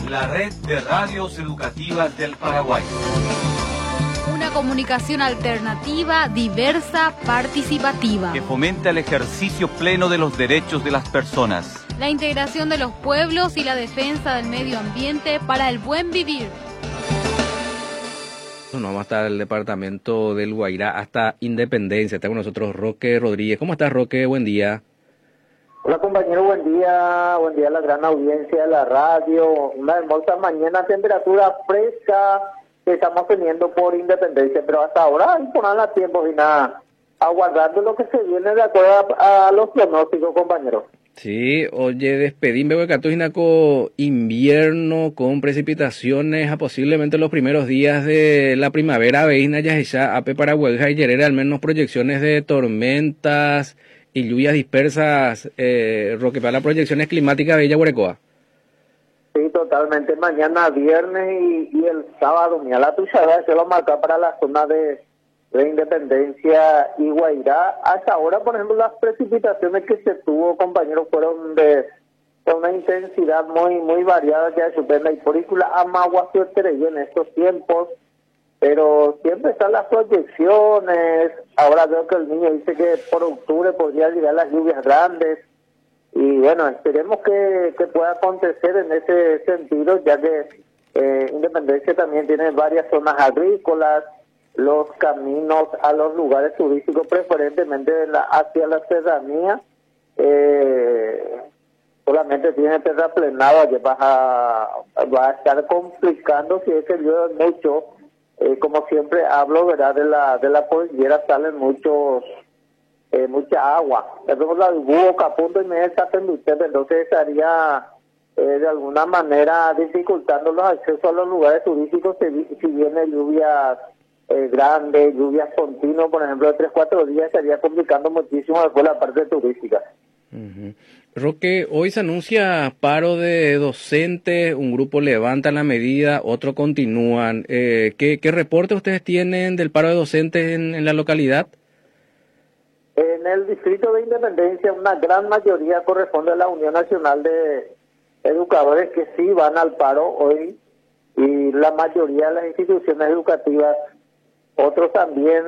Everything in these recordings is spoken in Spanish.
la red de radios educativas del Paraguay. Una comunicación alternativa, diversa, participativa. Que fomenta el ejercicio pleno de los derechos de las personas. La integración de los pueblos y la defensa del medio ambiente para el buen vivir. Bueno, vamos hasta el departamento del Guairá, hasta Independencia. Está con nosotros Roque Rodríguez. ¿Cómo estás, Roque? Buen día. Hola compañero, buen día a la gran audiencia de la radio. Una hermosa mañana, temperatura fresca que estamos teniendo por Independencia, pero hasta ahora hay por nada tiempo y nada, aguardando lo que se viene de acuerdo a los pronósticos, compañero. Sí, oye, despedimos con invierno con precipitaciones a posiblemente los primeros días de la primavera. Veina ya ape para Huelga y Llerera, al menos proyecciones de tormentas y lluvias dispersas, Roque, para las proyecciones climáticas de Villa Guarecoa. Sí, totalmente. Mañana viernes y el sábado, mira, la tuya se lo marca para la zona de Independencia y Guairá. Hasta ahora, por ejemplo, las precipitaciones que se tuvo, compañeros, fueron de una intensidad muy variada, ya de Supenda y Porícula, Amaguas y Orterey en estos tiempos, pero siempre están las proyecciones. Ahora veo que el niño dice que por octubre podría llegar las lluvias grandes, y bueno, esperemos que pueda acontecer en ese sentido, ya que Independencia también tiene varias zonas agrícolas, los caminos a los lugares turísticos, preferentemente hacia la serranía, solamente tiene terraplenado, que va a estar complicando si es que llueve mucho. Como siempre hablo, ¿verdad? De la cordillera salen mucha agua. Tenemos la Boca a punto y media está usted, entonces estaría de alguna manera dificultando los accesos a los lugares turísticos si viene lluvias grandes, lluvias continuas, por ejemplo, de 3-4 días, estaría complicando muchísimo después la parte turística. Uh-huh. Roque, hoy se anuncia paro de docentes, un grupo levanta la medida, otro continúan. ¿Qué reporte ustedes tienen del paro de docentes en la localidad? En el distrito de Independencia, una gran mayoría corresponde a la Unión Nacional de Educadores, que sí van al paro hoy, y la mayoría de las instituciones educativas. Otros también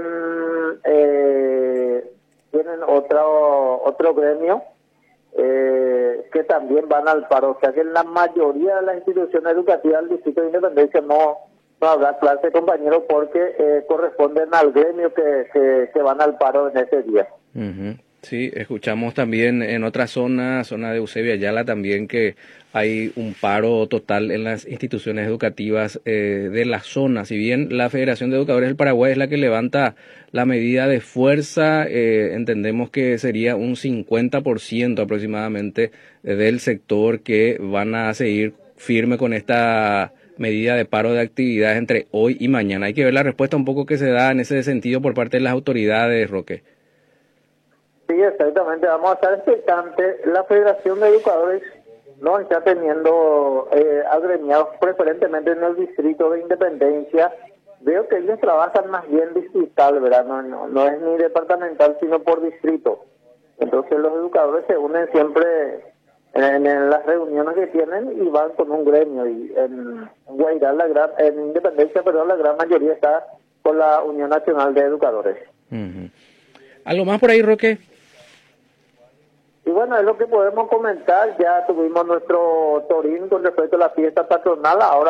tienen otro gremio que también van al paro. O sea que en la mayoría de las instituciones educativas del Distrito de Independencia no habrá clase, compañeros, porque corresponden al gremio que van al paro en ese día. Uh-huh. Sí, escuchamos también en otra zona de Eusebio Ayala también, que hay un paro total en las instituciones educativas de la zona. Si bien la Federación de Educadores del Paraguay es la que levanta la medida de fuerza, entendemos que sería un 50% aproximadamente del sector que van a seguir firme con esta medida de paro de actividades entre hoy y mañana. Hay que ver la respuesta un poco que se da en ese sentido por parte de las autoridades, Roque. Sí, exactamente. Vamos a estar expectantes. La Federación de Educadores no está teniendo agremiados preferentemente en el distrito de Independencia. Veo que ellos trabajan más bien distrital, ¿verdad? No es ni departamental, sino por distrito. Entonces los educadores se unen siempre en las reuniones que tienen y van con un gremio. Y en Guairá, en Independencia, la gran mayoría está con la Unión Nacional de Educadores. Uh-huh. ¿Algo más por ahí, Roque? Y bueno, es lo que podemos comentar. Ya tuvimos nuestro Torín con respecto a la fiesta patronal. Ahora